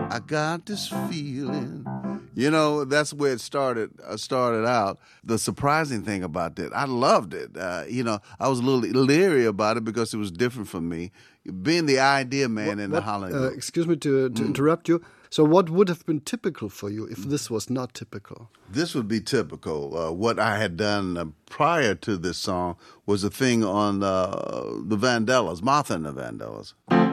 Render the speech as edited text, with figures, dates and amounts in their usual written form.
I got this feeling. You know, that's where it started out. The surprising thing about that, I loved it. You know, I was a little leery about it because it was different from me. Being the idea man in the Hollywood. Excuse me to interrupt you. So what would have been typical for you if this was not typical? This would be typical. What I had done prior to this song was a thing on the Vandellas, Martha and the Vandellas.